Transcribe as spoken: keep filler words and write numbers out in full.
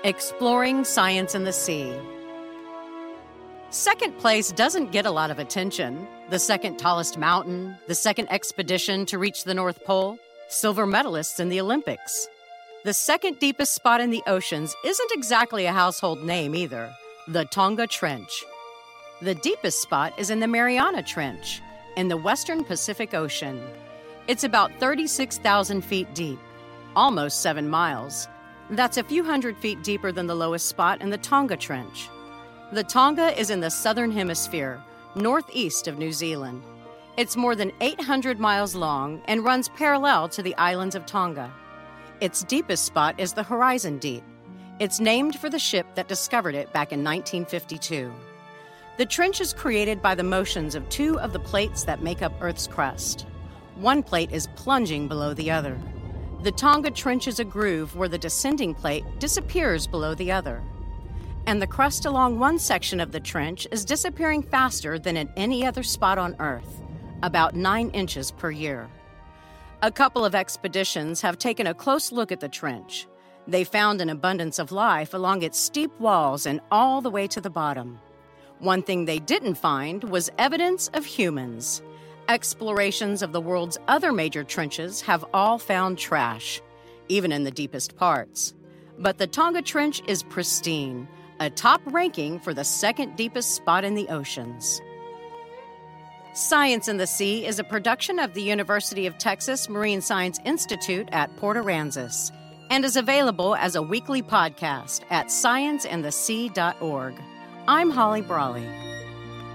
Exploring Science in the Sea. Second place doesn't get a lot of attention. The second tallest mountain, the second expedition to reach the North Pole, silver medalists in the Olympics. The second deepest spot in the oceans isn't exactly a household name either, the Tonga Trench. The deepest spot is in the Mariana Trench, in the western Pacific Ocean. It's about thirty-six thousand feet deep, almost seven miles. That's a few hundred feet deeper than the lowest spot in the Tonga Trench. The Tonga is in the southern hemisphere, northeast of New Zealand. It's more than eight hundred miles long and runs parallel to the islands of Tonga. Its deepest spot is the Horizon Deep. It's named for the ship that discovered it back in nineteen fifty-two. The trench is created by the motions of two of the plates that make up Earth's crust. One plate is plunging below the other. The Tonga Trench is a groove where the descending plate disappears below the other. And the crust along one section of the trench is disappearing faster than at any other spot on Earth, about nine inches per year. A couple of expeditions have taken a close look at the trench. They found an abundance of life along its steep walls and all the way to the bottom. One thing they didn't find was evidence of humans. Explorations of the world's other major trenches have all found trash, even in the deepest parts. But the Tonga Trench is pristine, a top ranking for the second deepest spot in the oceans. Science in the Sea is a production of the University of Texas Marine Science Institute at Port Aransas and is available as a weekly podcast at science in the sea dot org. I'm Holly Brawley.